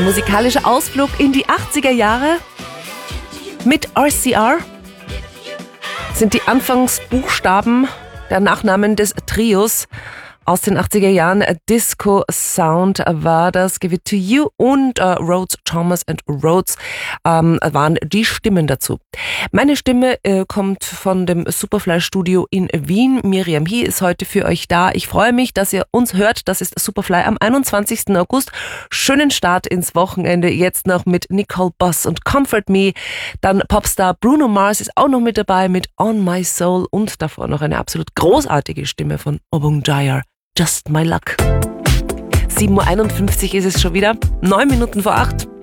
musikalischer Ausflug in die 80er Jahre mit RCR sind die Anfangsbuchstaben der Nachnamen des Trios aus den 80er Jahren. Disco Sound war das, Give It To You, und Rhodes, Thomas and Rhodes waren die Stimmen dazu. Meine Stimme kommt von dem Superfly Studio in Wien. Miriam He ist heute für euch da. Ich freue mich, dass ihr uns hört. Das ist Superfly am 21. August. Schönen Start ins Wochenende. Jetzt noch mit Nicole Boss und Comfort Me. Dann Popstar Bruno Mars ist auch noch mit dabei mit On My Soul und davor noch eine absolut großartige Stimme von Obung Jaya. Just My Luck. 7.51 Uhr ist es schon wieder. 9 Minuten vor 8.